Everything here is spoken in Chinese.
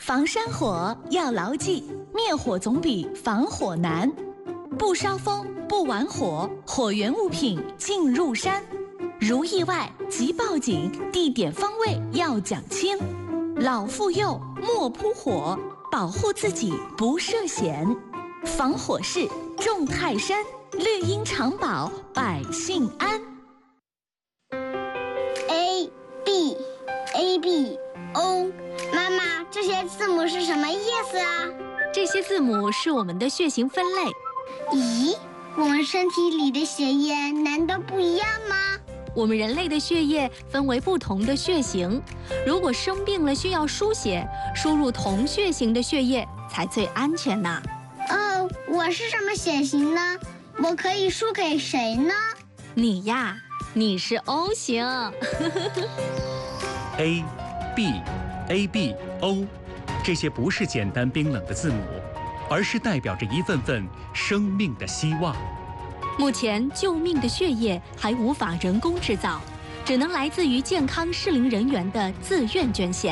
防山火要牢记，灭火总比防火难。不烧风，不玩火，火源物品进入山。如意外即报警，地点方位要讲清。老妇幼莫扑火，保护自己不涉险。防火势重泰山，绿荫长保百姓安。 A B A B O， 妈妈，这些字母是什么意思啊？ 这些字母是我们的血型分类。 咦，我们身体里的血液难道不一样吗？ 我们人类的血液分为不同的血型，如果生病了需要输血，输入同血型的血液才最安全呢。 哦，我是什么血型呢？我可以输给谁呢？ 你呀，你是 O 型。 A B A B O， 这些不是简单冰冷的字母，而是代表着一份份生命的希望。 目前救命的血液还无法人工制造，只能来自于健康适龄人员的自愿捐献。